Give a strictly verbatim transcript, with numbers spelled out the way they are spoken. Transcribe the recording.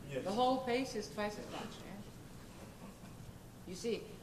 Yes. The whole pace is twice as much, yeah? You see,